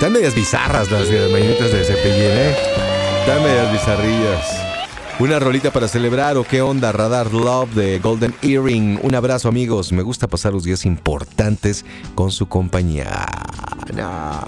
Están medias bizarras las mañanitas de Cepillín, ¿eh? Están medias bizarrillas. Una rolita para celebrar, ¿o qué onda? Radar Love de Golden Earring. Un abrazo, amigos. Me gusta pasar los días importantes con su compañía. No.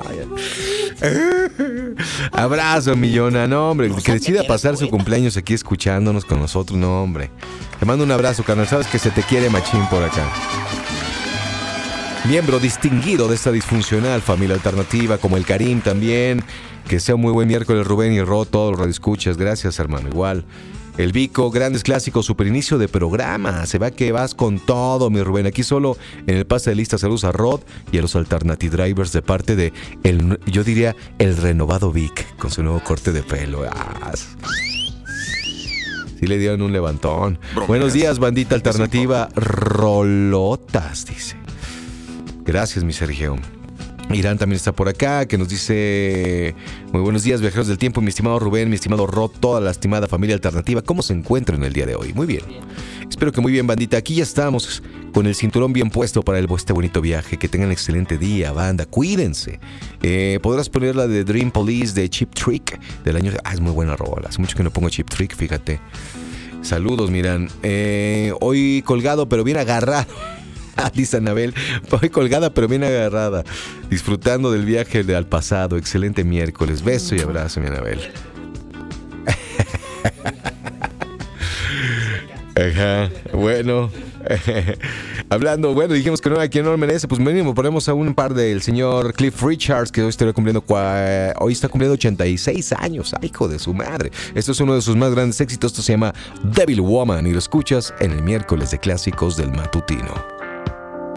Abrazo, Millona. No, hombre, que decida pasar su cumpleaños aquí escuchándonos con nosotros. No, hombre. Te mando un abrazo, carnal. Sabes que se te quiere machín por acá. Miembro distinguido de esta disfuncional familia alternativa, como el Karim también. Que sea un muy buen miércoles, Rubén y Rod, todos los radioescuchas. Gracias, hermano, igual. El Vico, grandes clásicos, super inicio de programa. Se va que vas con todo, mi Rubén. Aquí solo en el pase de lista. Saludos a Rod y a los Alternative Drivers de parte de, yo diría, el renovado Vic, con su nuevo corte de pelo. Sí le dieron un levantón. Buenos días, bandita alternativa. Rolotas, dice. Gracias, mi Sergio. Irán también está por acá, que nos dice: muy buenos días, viajeros del tiempo, mi estimado Rubén, mi estimado Rod, toda la estimada familia alternativa. ¿Cómo se encuentran el día de hoy? Muy bien. Espero que muy bien, bandita. Aquí ya estamos con el cinturón bien puesto para este bonito viaje. Que tengan un excelente día, banda. Cuídense. Podrás poner la de Dream Police de Cheap Trick del año... es muy buena rola. Hace mucho que no pongo Cheap Trick, fíjate. Saludos, miran. Hoy colgado, pero bien agarrado. Dice Anabel, hoy colgada pero bien agarrada, disfrutando del viaje al pasado. Excelente miércoles, beso y abrazo, mi Anabel. Ajá, bueno. Hablando, bueno, dijimos que no hay quien no lo merece, pues mínimo ponemos a un par del señor Cliff Richards, que hoy está cumpliendo 86 años. Ay, hijo de su madre. Esto es uno de sus más grandes éxitos. Esto se llama Devil Woman y lo escuchas en el miércoles de clásicos del matutino.